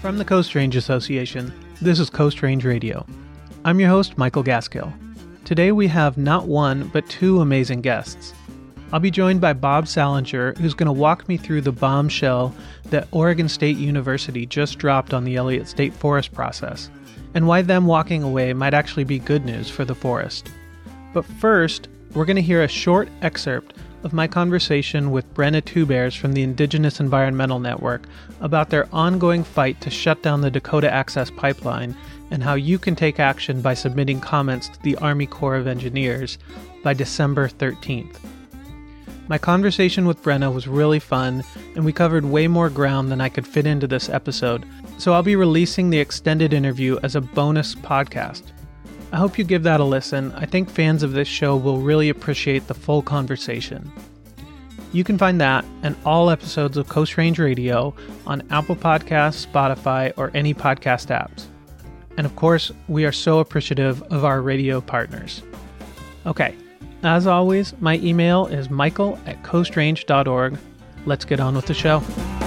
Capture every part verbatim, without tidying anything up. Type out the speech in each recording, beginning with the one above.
From the Coast Range Association, this is Coast Range Radio. I'm your host, Michael Gaskill. Today we have not one, but two amazing guests. I'll be joined by Bob Salinger, who's going to walk me through the bombshell that Oregon State University just dropped on the Elliott State Forest process, and why them walking away might actually be good news for the forest. But first, we're going to hear a short excerpt of my conversation with Brenna Tubears from the Indigenous Environmental Network about their ongoing fight to shut down the Dakota Access Pipeline and how you can take action by submitting comments to the Army Corps of Engineers by December thirteenth. My conversation with Brenna was really fun, and we covered way more ground than I could fit into this episode, so I'll be releasing the extended interview as a bonus podcast. I hope you give that a listen. I think fans of this show will really appreciate the full conversation. You can find that and all episodes of Coast Range Radio on Apple Podcasts, Spotify, or any podcast apps. And of course, we are so appreciative of our radio partners. Okay, as always, my email is michael at coastrange dot org. Let's get on with the show.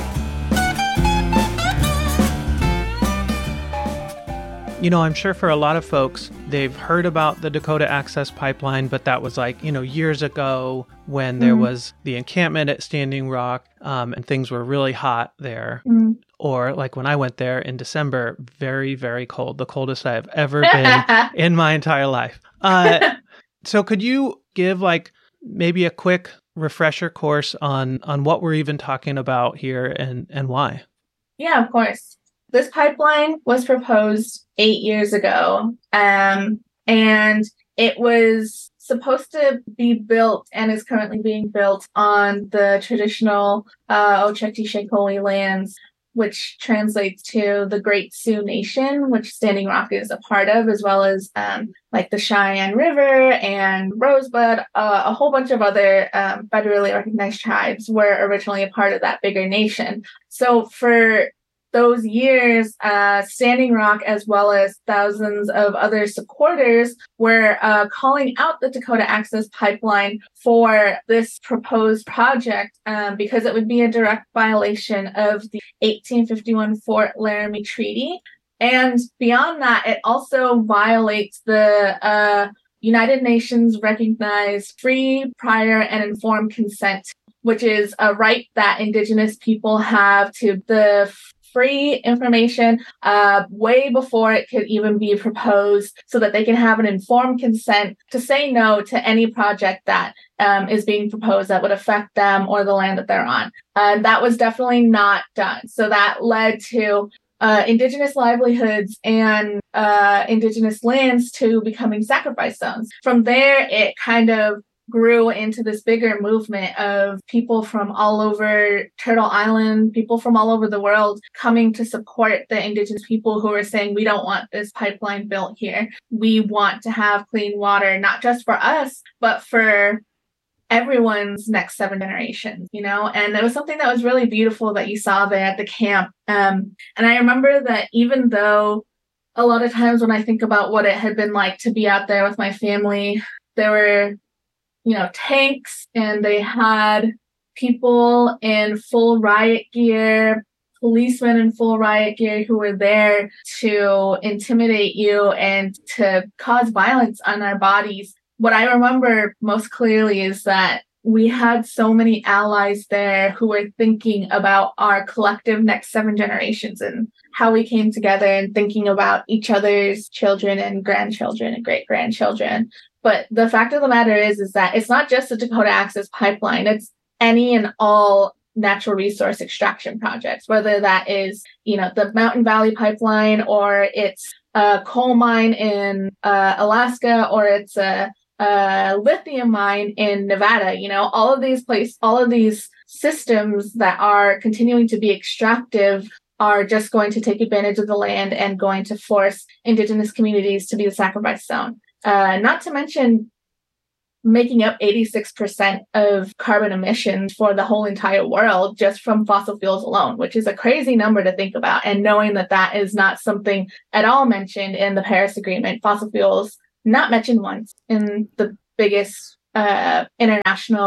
You know, I'm sure for a lot of folks, they've heard about the Dakota Access Pipeline, but that was like, you know, years ago when there mm. was the encampment at Standing Rock um, and things were really hot there. Mm. Or like when I went there in December, very, very cold, the coldest I've ever been in my entire life. Uh, so could you give like maybe a quick refresher course on, on what we're even talking about here and, and why? Yeah, of course. This pipeline was proposed eight years ago, um, and it was supposed to be built and is currently being built on the traditional uh, Oceti-Sakowin lands, which translates to the Great Sioux Nation, which Standing Rock is a part of, as well as um, like the Cheyenne River and Rosebud. Uh, a whole bunch of other um, federally recognized tribes were originally a part of that bigger nation. So for those years, uh, Standing Rock, as well as thousands of other supporters, were uh, calling out the Dakota Access Pipeline for this proposed project um, because it would be a direct violation of the eighteen fifty-one Fort Laramie Treaty. And beyond that, it also violates the uh, United Nations recognized free, prior, and informed consent, which is a right that Indigenous people have to the free information uh, way before it could even be proposed so that they can have an informed consent to say no to any project that um, is being proposed that would affect them or the land that they're on. And that was definitely not done. So that led to uh, Indigenous livelihoods and uh, Indigenous lands to becoming sacrifice zones. From there, it kind of grew into this bigger movement of people from all over Turtle Island, people from all over the world coming to support the Indigenous people who are saying, we don't want this pipeline built here. We want to have clean water, not just for us, but for everyone's next seven generations, you know? And it was something that was really beautiful that you saw there at the camp. Um, and I remember that even though a lot of times when I think about what it had been like to be out there with my family, there were you know, tanks, and they had people in full riot gear, policemen in full riot gear who were there to intimidate you and to cause violence on our bodies. What I remember most clearly is that we had so many allies there who were thinking about our collective next seven generations and how we came together and thinking about each other's children and grandchildren and great-grandchildren. But the fact of the matter is, is that it's not just the Dakota Access Pipeline. It's any and all natural resource extraction projects, whether that is, you know, the Mountain Valley Pipeline, or it's a coal mine in uh, Alaska, or it's a, a lithium mine in Nevada. You know, all of these places, all of these systems that are continuing to be extractive are just going to take advantage of the land and going to force Indigenous communities to be the sacrifice zone. Uh, not to mention making up eighty-six percent of carbon emissions for the whole entire world just from fossil fuels alone, which is a crazy number to think about. And knowing that that is not something at all mentioned in the Paris Agreement, fossil fuels not mentioned once in the biggest uh, international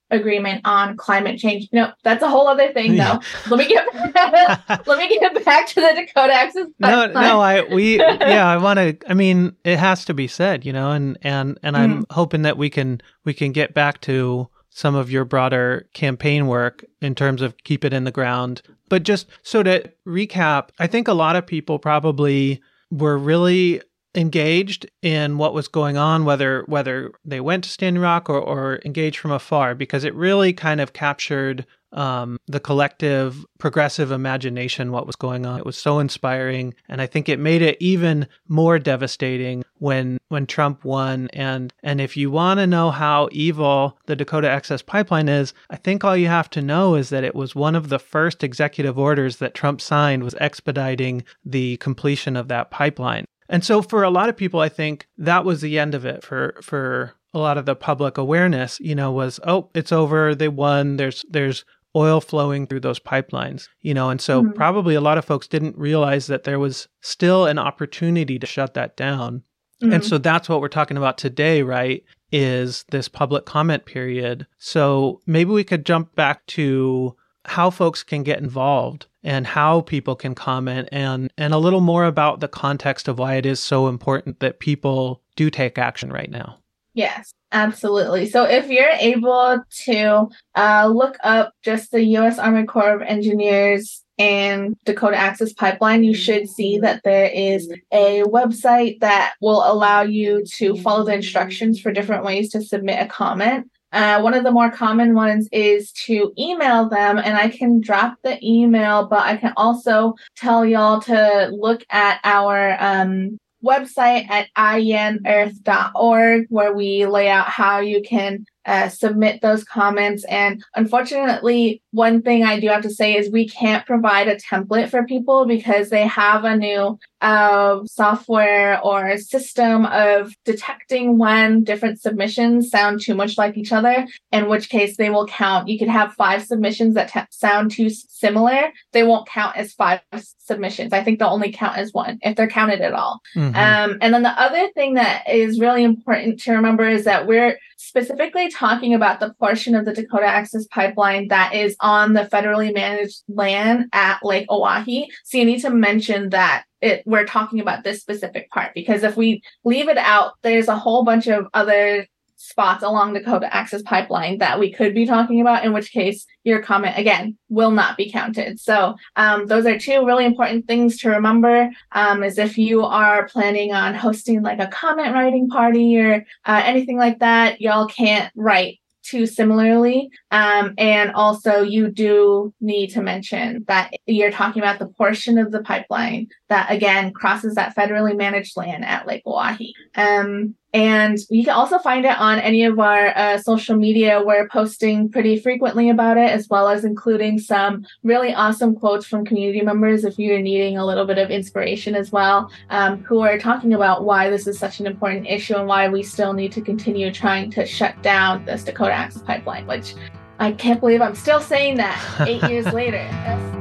agreement on climate change. No, that's a whole other thing, though. let me get let me get back to the Dakota Access No, Pipeline. no, I we yeah, I want to. I mean, it has to be said, you know, and and and I'm mm. hoping that we can we can get back to some of your broader campaign work in terms of keep it in the ground. But just so to recap, I think a lot of people probably were really engaged in what was going on, whether whether they went to Standing Rock or, or engaged from afar, because it really kind of captured um, the collective progressive imagination, what was going on. It was so inspiring. And I think it made it even more devastating when when Trump won. And, and if you want to know how evil the Dakota Access Pipeline is, I think all you have to know is that it was one of the first executive orders that Trump signed was expediting the completion of that pipeline. And so for a lot of people, I think that was the end of it for for a lot of the public awareness, you know, was, oh, it's over. They won. There's there's oil flowing through those pipelines, you know, and so mm-hmm. probably a lot of folks didn't realize that there was still an opportunity to shut that down. Mm-hmm. And so that's what we're talking about today, right, is this public comment period. So maybe we could jump back to how folks can get involved and how people can comment and, and a little more about the context of why it is so important that people do take action right now. Yes, absolutely. So if you're able to uh, look up just the U S Army Corps of Engineers and Dakota Access Pipeline, you should see that there is a website that will allow you to follow the instructions for different ways to submit a comment. Uh, one of the more common ones is to email them, and I can drop the email, but I can also tell y'all to look at our um, website at i e n earth dot org, where we lay out how you can uh, submit those comments. And unfortunately, one thing I do have to say is we can't provide a template for people because they have a new uh, software or system of detecting when different submissions sound too much like each other, in which case they will count. You could have five submissions that t- sound too similar. They won't count as five submissions. I think they'll only count as one if they're counted at all. Mm-hmm. Um, and then the other thing that is really important to remember is that we're specifically talking about the portion of the Dakota Access Pipeline that is on the federally managed land at Lake Oahe. So you need to mention that it, we're talking about this specific part, because if we leave it out, there's a whole bunch of other spots along Dakota Access Pipeline that we could be talking about, in which case your comment, again, will not be counted. So um, those are two really important things to remember, um, is if you are planning on hosting like a comment writing party or uh, anything like that, y'all can't write too similarly. Um, and also you do need to mention that you're talking about the portion of the pipeline that, again, crosses that federally managed land at Lake Oahe. Um, and you can also find it on any of our uh, social media. We're posting pretty frequently about it, as well as including some really awesome quotes from community members if you're needing a little bit of inspiration as well, um, who are talking about why this is such an important issue and why we still need to continue trying to shut down this Dakota Access Pipeline, which I can't believe I'm still saying that eight years later. That's-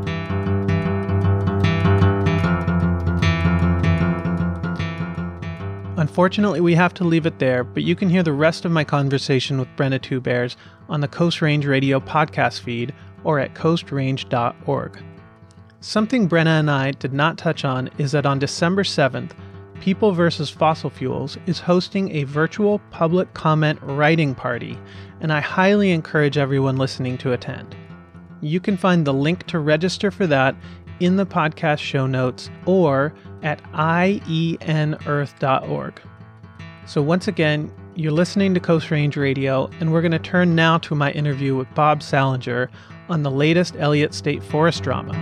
Unfortunately, we have to leave it there, but you can hear the rest of my conversation with Brenna Two Bears on the Coast Range Radio podcast feed or at coast range dot org. Something Brenna and I did not touch on is that on December seventh, People versus. Fossil Fuels is hosting a virtual public comment writing party, and I highly encourage everyone listening to attend. You can find the link to register for that in the podcast show notes or at i e n earth dot org. So once again, you're listening to Coast Range Radio, and we're going to turn now to my interview with Bob Salinger on the latest Elliott State Forest drama.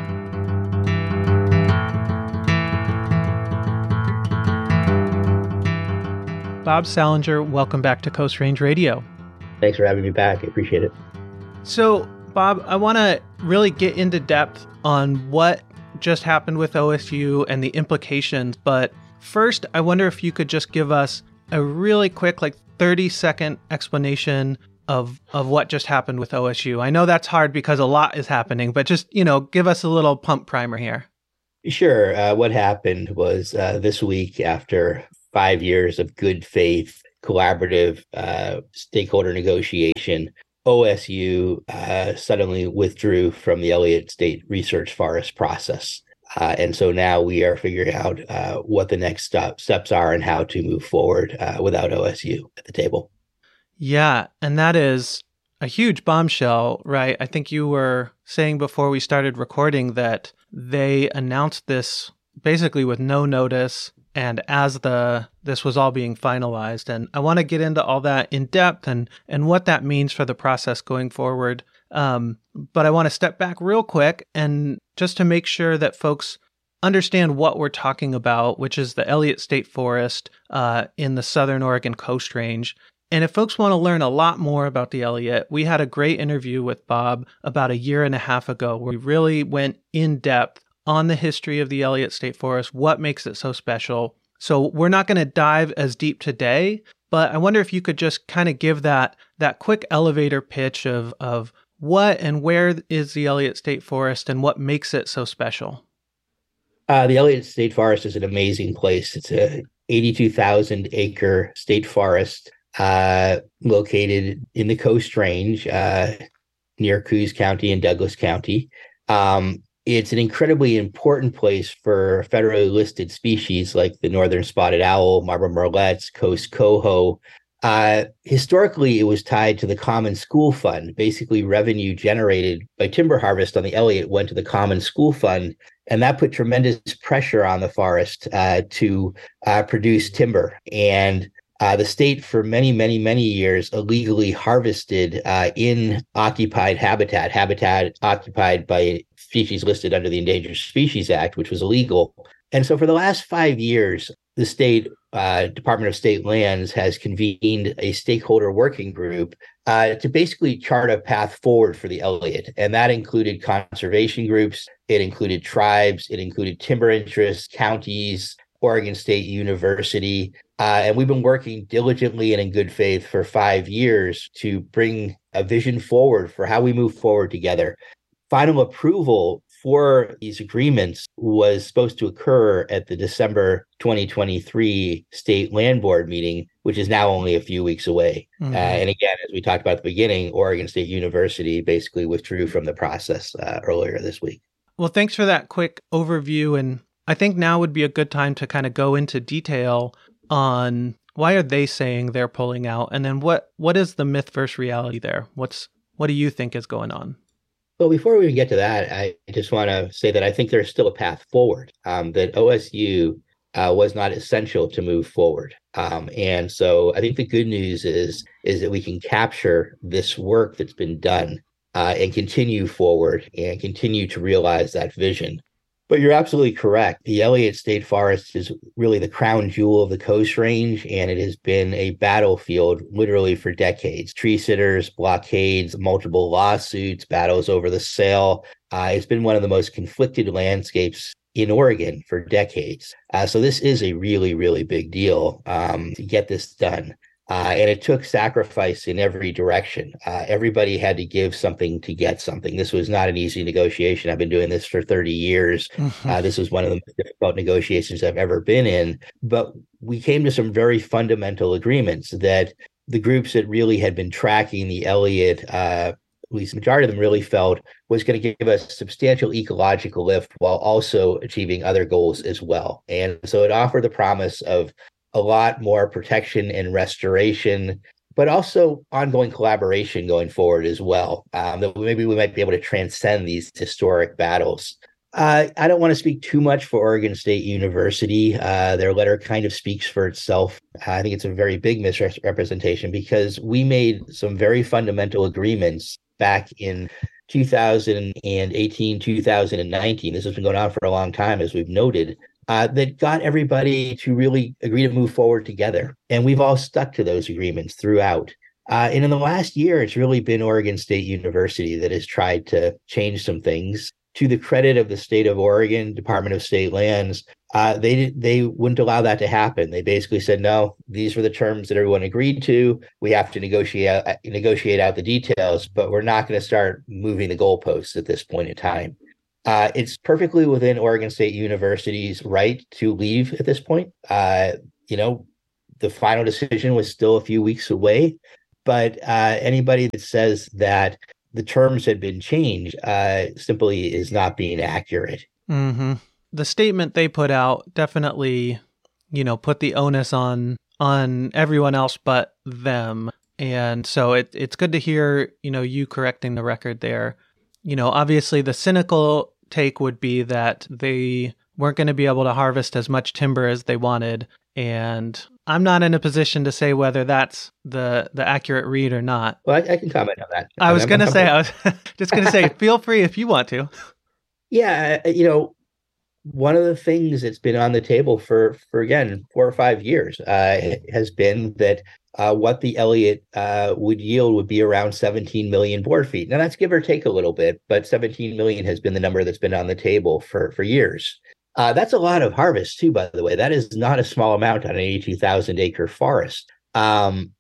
Bob Salinger, welcome back to Coast Range Radio. Thanks for having me back. I appreciate it. So, Bob, I want to really get into depth on what just happened with O S U and the implications. But first, I wonder if you could just give us a really quick, like thirty second explanation of, of what just happened with O S U. I know that's hard because a lot is happening, but just, you know, give us a little pump primer here. Sure. Uh, what happened was uh, this week, after five years of good faith, collaborative uh, stakeholder negotiation, O S U uh, suddenly withdrew from the Elliott State Research Forest process. Uh, and so now we are figuring out uh, what the next step, steps are and how to move forward uh, without O S U at the table. Yeah, and that is a huge bombshell, right? I think you were saying before we started recording that they announced this basically with no notice and as the this was all being finalized. And I want to get into all that in depth and and what that means for the process going forward. Um, but I want to step back real quick and just to make sure that folks understand what we're talking about, which is the Elliott State Forest uh, in the Southern Oregon Coast Range. And if folks want to learn a lot more about the Elliott, we had a great interview with Bob about a year and a half ago where we really went in depth on the history of the Elliott State Forest, what makes it so special. So we're not going to dive as deep today, but I wonder if you could just kind of give that that quick elevator pitch of of what and where is the Elliott State Forest and what makes it so special. Uh, the Elliott State Forest is an amazing place. It's a eighty-two thousand acre state forest uh, located in the Coast Range uh, near Coos County and Douglas County. Um, it's an incredibly important place for federally listed species like the northern spotted owl, marble murrelets, coast coho. Uh, historically, it was tied to the Common School Fund. Basically, revenue generated by timber harvest on the Elliott went to the Common School Fund, and that put tremendous pressure on the forest uh, to uh, produce timber. And uh, the state, for many, many, many years, illegally harvested uh, in occupied habitat, habitat occupied by species listed under the Endangered Species Act, which was illegal. And so for the last five years, the state uh, Department of State Lands has convened a stakeholder working group uh, to basically chart a path forward for the Elliott. And that included conservation groups, it included tribes, it included timber interests, counties, Oregon State University. Uh, and we've been working diligently and in good faith for five years to bring a vision forward for how we move forward together. Final approval for these agreements was supposed to occur at the December twenty twenty-three State Land Board meeting, which is now only a few weeks away. Mm-hmm. Uh, and again, as we talked about at the beginning, Oregon State University basically withdrew from the process uh, earlier this week. Well, thanks for that quick overview. And I think now would be a good time to kind of go into detail on why are they saying they're pulling out? And then what what is the myth versus reality there? What's what do you think is going on? Well, before we get to that, I just want to say that I think there's still a path forward, um, that O S U uh, was not essential to move forward. Um, and so I think the good news is, is that we can capture this work that's been done uh, and continue forward and continue to realize that vision. But you're absolutely correct. The Elliott State Forest is really the crown jewel of the Coast Range, and it has been a battlefield literally for decades. Tree sitters, blockades, multiple lawsuits, battles over the sale. Uh, it's been one of the most conflicted landscapes in Oregon for decades. Uh, so this is a really, really big deal um, to get this done. Uh, and it took sacrifice in every direction. Uh, everybody had to give something to get something. This was not an easy negotiation. I've been doing this for thirty years. Mm-hmm. Uh, this was one of the most difficult negotiations I've ever been in. But we came to some very fundamental agreements that the groups that really had been tracking the Elliott, uh, at least the majority of them really felt was going to give us substantial ecological lift while also achieving other goals as well. And so it offered the promise of a lot more protection and restoration, but also ongoing collaboration going forward as well. Um, that maybe we might be able to transcend these historic battles. Uh, I don't want to speak too much for Oregon State University. Uh, their letter kind of speaks for itself. I think it's a very big misrepresentation because we made some very fundamental agreements back in two thousand eighteen, two thousand nineteen. This has been going on for a long time, as we've noted. Uh, that got everybody to really agree to move forward together. And we've all stuck to those agreements throughout. Uh, and in the last year, it's really been Oregon State University that has tried to change some things. To the credit of the state of Oregon, Department of State Lands, uh, they they wouldn't allow that to happen. They basically said, no, these were the terms that everyone agreed to. We have to negotiate, negotiate out the details, but we're not going to start moving the goalposts at this point in time. Uh, it's perfectly within Oregon State University's right to leave at this point. Uh, you know, the final decision was still a few weeks away, but uh, anybody that says that the terms had been changed uh, simply is not being accurate. Mm-hmm. The statement they put out definitely, you know, put the onus on on everyone else but them. And so it, it's good to hear, you know, you correcting the record there. You know, obviously the cynical take would be that they weren't going to be able to harvest as much timber as they wanted. And I'm not in a position to say whether that's the, the accurate read or not. Well, I, I can comment on that. I was I'm- going to I'm- say, I was just going to say, feel free if you want to. Yeah, you know, one of the things that's been on the table for, for again, four or five years uh, has been that uh, what the Elliott uh, would yield would be around seventeen million board feet. Now, that's give or take a little bit, but seventeen million has been the number that's been on the table for, for years. Uh, that's a lot of harvest, too, by the way. That is not a small amount on an eighty-two thousand acre forest. Um,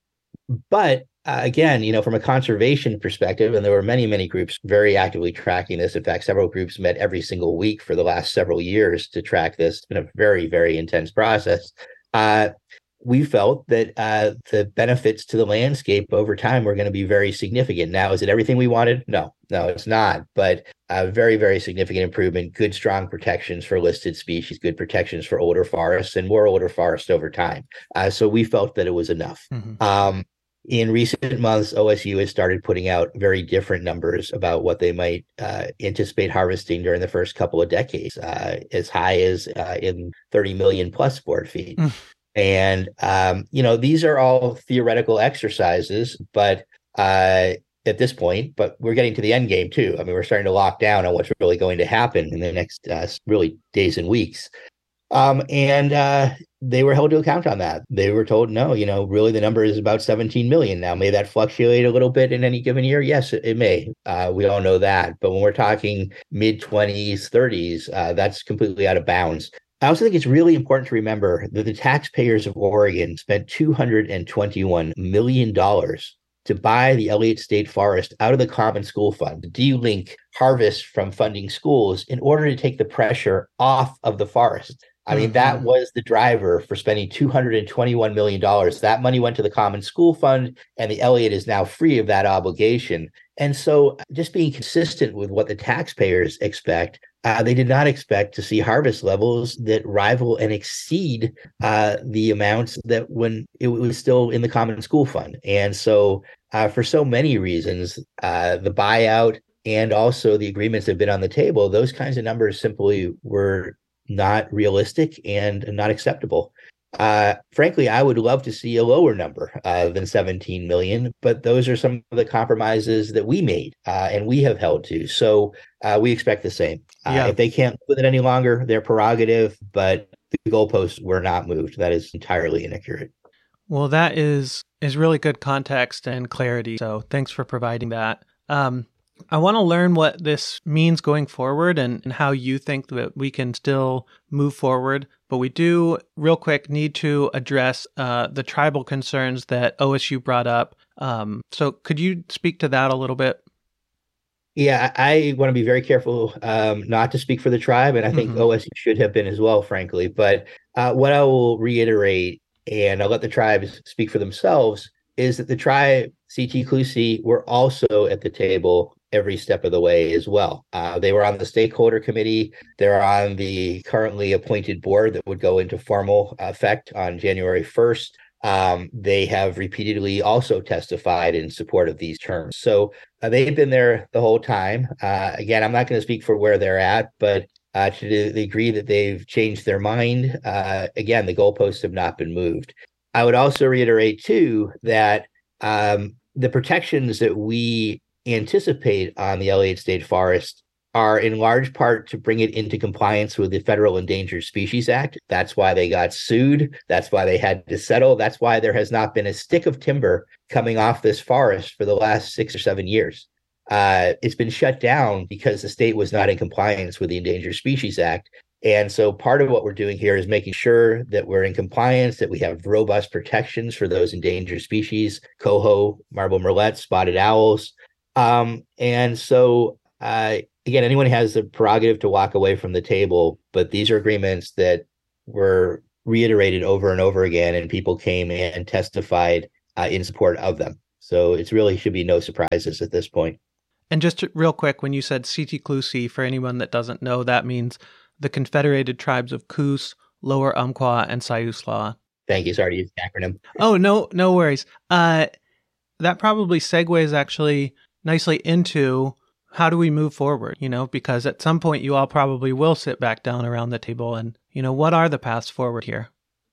but Uh, again, you know, from a conservation perspective, and there were many, many groups very actively tracking this. In fact, several groups met every single week for the last several years to track this. It's been a very, very intense process. Uh, we felt that uh, the benefits to the landscape over time were going to be very significant. Now, is it everything we wanted? No, no, it's not. But a very, very significant improvement, good, strong protections for listed species, good protections for older forests, and more older forests over time. Uh, so we felt that it was enough. Mm-hmm. Um, In recent months, O S U has started putting out very different numbers about what they might uh, anticipate harvesting during the first couple of decades, uh, as high as uh, in thirty million plus board feet. Mm. And, um, you know, these are all theoretical exercises, but uh, at this point, but we're getting to the end game too. I mean, we're starting to lock down on what's really going to happen in the next uh, really days and weeks. Um, and uh, they were held to account on that. They were told, no, you know, really the number is about seventeen million. Now, may that fluctuate a little bit in any given year? Yes, it, it may. Uh, we all know that. But when we're talking mid twenties, thirties, uh, that's completely out of bounds. I also think it's really important to remember that the taxpayers of Oregon spent two hundred twenty-one million dollars to buy the Elliott State Forest out of the Common School Fund, to de-link harvest from funding schools in order to take the pressure off of the forest. I mean, mm-hmm. that was the driver for spending two hundred twenty-one million dollars. That money went to the Common School Fund, and the Elliott is now free of that obligation. And so just being consistent with what the taxpayers expect, uh, they did not expect to see harvest levels that rival and exceed uh, the amounts that when it was still in the Common School Fund. And so uh, for so many reasons, uh, the buyout and also the agreements that have been on the table, those kinds of numbers simply were not realistic and not acceptable. Uh, frankly, I would love to see a lower number uh, than seventeen million, but those are some of the compromises that we made uh, and we have held to. So uh, we expect the same. Uh, yeah. If they can't live with it any longer, their prerogative, but the goalposts were not moved. That is entirely inaccurate. Well, that is is really good context and clarity. So thanks for providing that. Um, I want to learn what this means going forward and, and how you think that we can still move forward. But we do, real quick, need to address uh, the tribal concerns that O S U brought up. Um, so could you speak to that a little bit? Yeah, I, I want to be very careful um, not to speak for the tribe, and I think mm-hmm. O S U should have been as well, frankly. But uh, what I will reiterate, and I'll let the tribes speak for themselves, is that the tribe, C T Clusie, were also at the table every step of the way as well. Uh, they were on the stakeholder committee. They're on the currently appointed board that would go into formal effect on January first. Um, they have repeatedly also testified in support of these terms. So uh, they've been there the whole time. Uh, again, I'm not going to speak for where they're at, but uh, to the degree that they've changed their mind, uh, again, the goalposts have not been moved. I would also reiterate, too, that um, the protections that we anticipate on the Elliott State Forest are in large part to bring it into compliance with the Federal Endangered Species Act. That's why they got sued. That's why they had to settle. That's why there has not been a stick of timber coming off this forest for the last six or seven years. Uh, it's been shut down because the state was not in compliance with the Endangered Species Act. And so part of what we're doing here is making sure that we're in compliance, that we have robust protections for those endangered species, coho, marble murrelet, spotted owls. Um, and so, uh, again, anyone has the prerogative to walk away from the table, but these are agreements that were reiterated over and over again, and people came and testified uh, in support of them. So it really should be no surprises at this point. And just to, real quick, when you said Siti-Klusi, for anyone that doesn't know, that means the Confederated Tribes of Kus, Lower Umpqua, and Siuslaw. Thank you. Sorry to use the acronym. Oh, no, no worries. Uh, that probably segues actually nicely into how do we move forward, you know, because at some point you all probably will sit back down around the table and, you know, what are the paths forward here?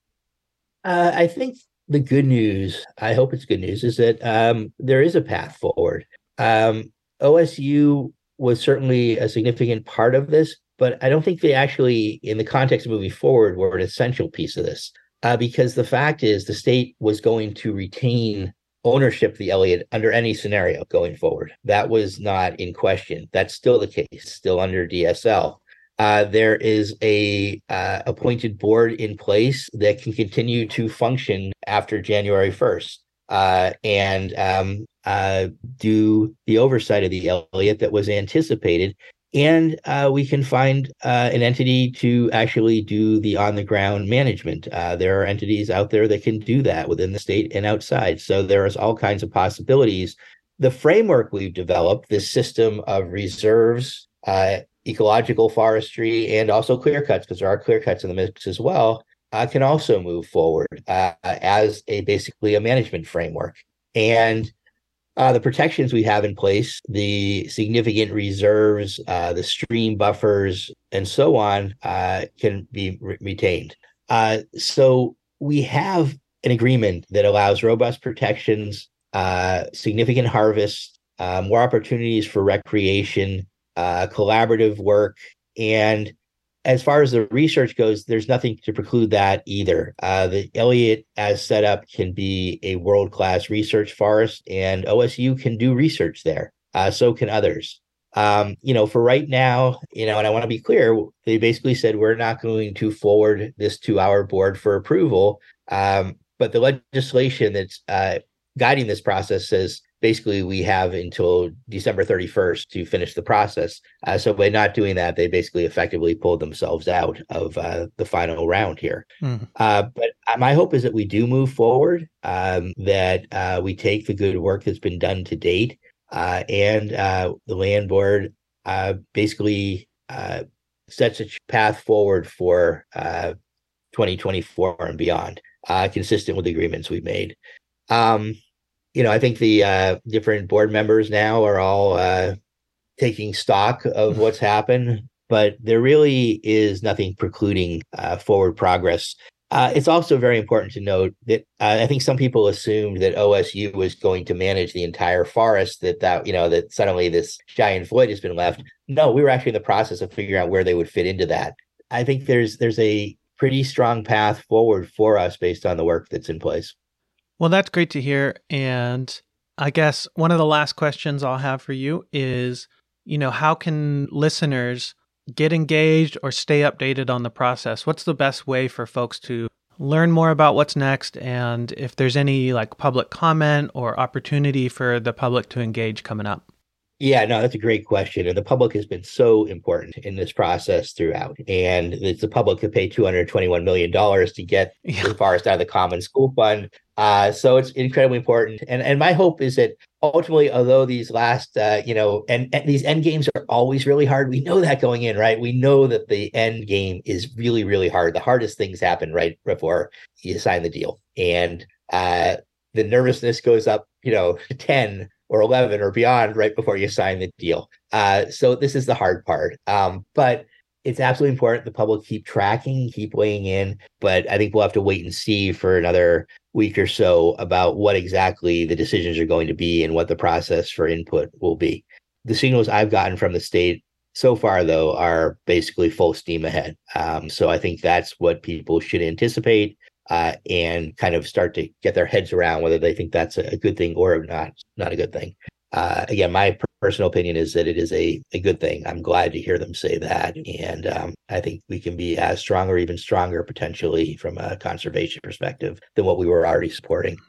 Uh, I think the good news, I hope it's good news, is that um, there is a path forward. Um, O S U was certainly a significant part of this, but I don't think they actually, in the context of moving forward, were an essential piece of this. Uh, because the fact is the state was going to retain ownership of the Elliott under any scenario going forward. That was not in question. That's still the case, still under D S L. Uh, there is a uh, appointed board in place that can continue to function after January first uh, and um, uh, do the oversight of the Elliott that was anticipated. And uh, we can find uh, an entity to actually do the on-the-ground management. Uh, there are entities out there that can do that within the state and outside. So there is all kinds of possibilities. The framework we've developed, this system of reserves, uh, ecological forestry, and also clear cuts, because there are clear cuts in the mix as well, uh, can also move forward uh, as a basically a management framework. And Uh, the protections we have in place, the significant reserves, uh, the stream buffers, and so on, uh, can be re- retained. Uh, so we have an agreement that allows robust protections, uh, significant harvest, uh, more opportunities for recreation, uh, collaborative work, and as far as the research goes, there's nothing to preclude that either. Uh, the Elliott, as set up, can be a world-class research forest, and O S U can do research there. Uh, so can others. Um, you know, for right now, you know, and I want to be clear, they basically said we're not going to forward this to our board for approval. Um, but the legislation that's uh, guiding this process says basically we have until December thirty-first to finish the process. Uh, so by not doing that, they basically effectively pulled themselves out of uh, the final round here. Mm-hmm. Uh, but my hope is that we do move forward, um, that uh, we take the good work that's been done to date, uh, and uh, the land board uh, basically uh, sets a path forward for uh, twenty twenty-four and beyond, uh, consistent with the agreements we've made. Um, You know, I think the uh, different board members now are all uh, taking stock of what's happened, but there really is nothing precluding uh, forward progress. Uh, it's also very important to note that uh, I think some people assumed that O S U was going to manage the entire forest, that that you know that suddenly this giant void has been left. No, we were actually in the process of figuring out where they would fit into that. I think there's there's a pretty strong path forward for us based on the work that's in place. Well, that's great to hear. And I guess one of the last questions I'll have for you is, you know, how can listeners get engaged or stay updated on the process? What's the best way for folks to learn more about what's next? And if there's any like public comment or opportunity for the public to engage coming up? Yeah, no, that's a great question. And the public has been so important in this process throughout. And it's the public that paid two hundred twenty-one million dollars to get yeah. the forest out of the Common School Fund. Uh, so it's incredibly important. And and my hope is that ultimately, although these last, uh, you know, and, and these end games are always really hard, we know that going in, right? We know that the end game is really, really hard. The hardest things happen right before you sign the deal. And uh, the nervousness goes up, you know, to ten or eleven or beyond right before you sign the deal. Uh, so this is the hard part. Um, but it's absolutely important the public keep tracking, keep weighing in. But I think we'll have to wait and see for another week or so about what exactly the decisions are going to be and what the process for input will be. The signals I've gotten from the state so far, though, are basically full steam ahead. Um, so I think that's what people should anticipate. Uh, and kind of start to get their heads around whether they think that's a good thing or not, not a good thing. Uh, again, my personal opinion is that it is a, a good thing. I'm glad to hear them say that. And um, I think we can be as strong or even stronger potentially from a conservation perspective than what we were already supporting.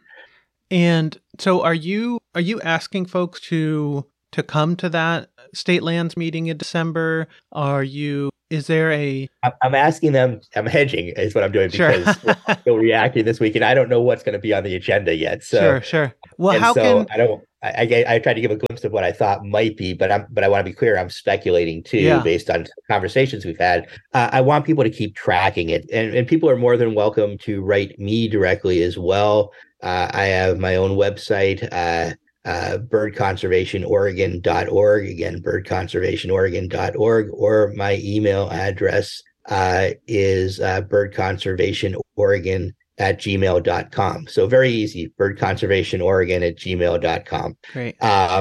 And so are you are you asking folks to to come to that state lands meeting in December? Are you is there a... I'm asking them, I'm hedging is what I'm doing because Sure. they're reacting this week and I don't know what's going to be on the agenda yet. So, sure, sure. Well, and how so can... I don't, I, I, I tried to give a glimpse of what I thought might be, but I'm, but I want to be clear. I'm speculating too, Yeah. based on conversations we've had. Uh, I want people to keep tracking it, and, and people are more than welcome to write me directly as well. Uh, I have my own website, uh, uh, bird conservation oregon dot org. Again, bird conservation oregon dot org, or my email address uh, is uh, birdconservationoregon at gmail dot com. So very easy, birdconservationoregon at gmail dot com. Great. Um,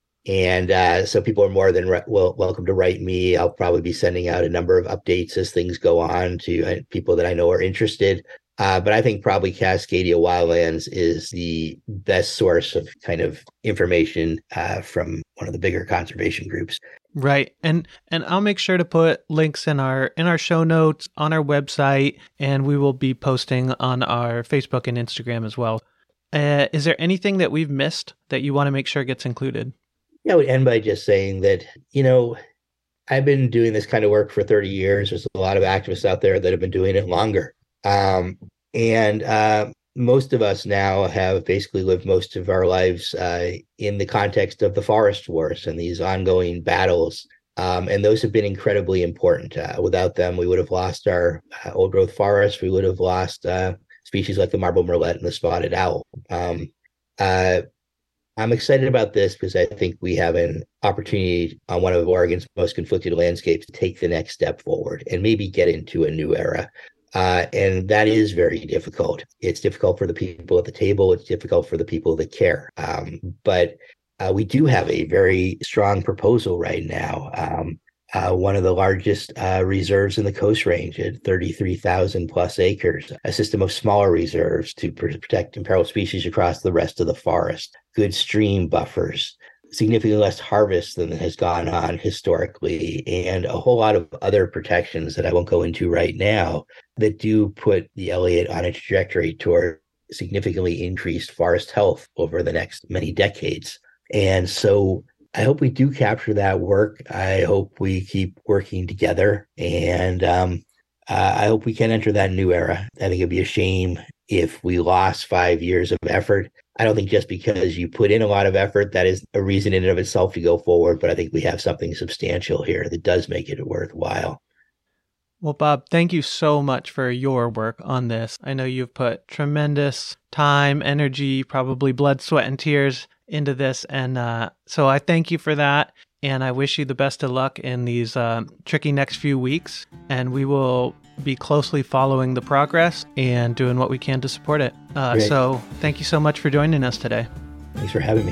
and uh, so people are more than re- well, welcome to write me. I'll probably be sending out a number of updates as things go on to uh, people that I know are interested. Uh, but I think probably Cascadia Wildlands is the best source of kind of information uh, from one of the bigger conservation groups. Right. And and I'll make sure to put links in our in our show notes on our website, and we will be posting on our Facebook and Instagram as well. Uh, is there anything that we've missed that you want to make sure gets included? Yeah, I would end by just saying that, you know, I've been doing this kind of work for thirty years. There's a lot of activists out there that have been doing it longer. Um, and uh, most of us now have basically lived most of our lives uh, in the context of the forest wars and these ongoing battles. Um, and those have been incredibly important. Uh, without them, we would have lost our uh, old growth forests. We would have lost uh, species like the marble murrelet and the spotted owl. Um, uh, I'm excited about this because I think we have an opportunity on one of Oregon's most conflicted landscapes to take the next step forward and maybe get into a new era. Uh, and that is very difficult. It's difficult for the people at the table. It's difficult for the people that care. Um, but uh, we do have a very strong proposal right now. Um, uh, one of the largest uh, reserves in the Coast Range at thirty-three thousand plus acres, a system of smaller reserves to protect imperiled species across the rest of the forest, good stream buffers, significantly less harvest than has gone on historically, and a whole lot of other protections that I won't go into right now that do put the Elliott on a trajectory toward significantly increased forest health over the next many decades. And so I hope we do capture that work. I hope we keep working together, and um, uh, I hope we can enter that new era. I think it'd be a shame if we lost five years of effort. I don't think just because you put in a lot of effort, that is a reason in and of itself to go forward. But I think we have something substantial here that does make it worthwhile. Well, Bob, thank you so much for your work on this. I know you've put tremendous time, energy, probably blood, sweat, and tears into this. And uh, so I thank you for that. And I wish you the best of luck in these uh, tricky next few weeks. And we will be closely following the progress and doing what we can to support it. Uh, so thank you so much for joining us today. Thanks for having me.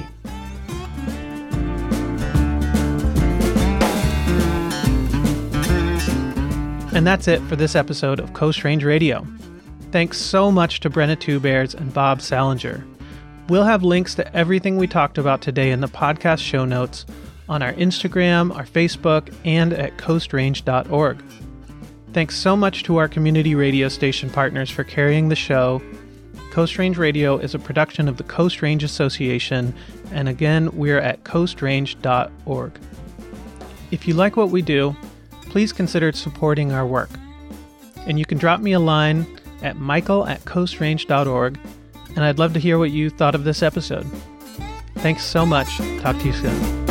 And that's it for this episode of Coast Range Radio. Thanks so much to Brenna Two Bears and Bob Salinger. We'll have links to everything we talked about today in the podcast show notes on our Instagram, our Facebook, and at coast range dot org. Thanks so much to our community radio station partners for carrying the show. Coast Range Radio is a production of the Coast Range Association, and again, we're at coast range dot org. If you like what we do, please consider supporting our work. And you can drop me a line at michael at coast range dot org, and I'd love to hear what you thought of this episode. Thanks so much. Talk to you soon.